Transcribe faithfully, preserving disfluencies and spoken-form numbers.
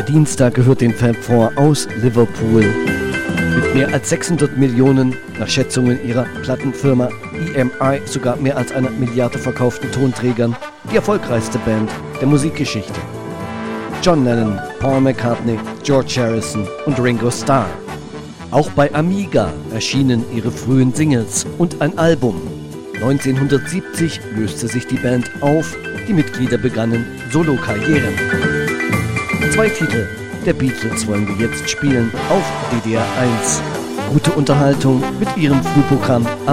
Der Dienstag gehört den Fab Four aus Liverpool. Mit mehr als sechshundert Millionen, nach Schätzungen ihrer Plattenfirma E M I sogar mehr als einer Milliarde verkauften Tonträgern, die erfolgreichste Band der Musikgeschichte. John Lennon, Paul McCartney, George Harrison und Ringo Starr. Auch bei Amiga erschienen ihre frühen Singles und ein Album. neunzehnhundertsiebzig löste sich die Band auf, die Mitglieder begannen Solokarrieren. Zwei Titel der Beatles wollen wir jetzt spielen auf D D R eins. Gute Unterhaltung mit ihrem Frühprogramm am